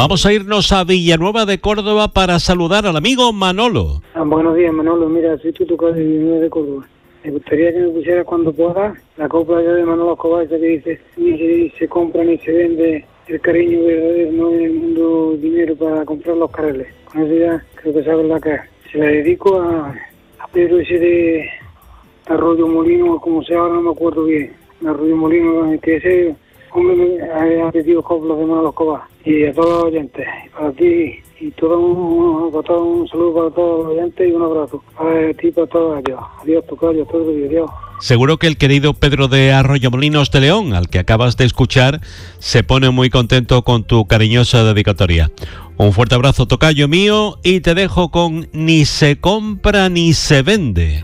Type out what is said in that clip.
Vamos a irnos a Villanueva de Córdoba para saludar al amigo Manolo. Buenos días, Manolo. Mira, soy tu tocayo de Villanueva de Córdoba. Me gustaría que me pusieras cuando puedas la copla de Manolo Escobar, esa que dice: ni se compra ni se vende, el cariño verdadero no es en el mundo dinero para comprar los carreles. Con eso ya creo que sabes la que es. Se la dedico a Pedro ese de Arroyo Molino, como sea ahora no me acuerdo bien. Arroyo Molino, que ese hombre me ha pedido coplas de Manolo Escobar. Y a todos los oyentes, para ti y un saludo para todos los oyentes y un abrazo para ti y para todos ellos. Adiós, tocayo, todo el día, adiós. Seguro que el querido Pedro de Arroyomolinos de León, al que acabas de escuchar, se pone muy contento con tu cariñosa dedicatoria. Un fuerte abrazo, tocayo mío, y te dejo con Ni se compra ni se vende.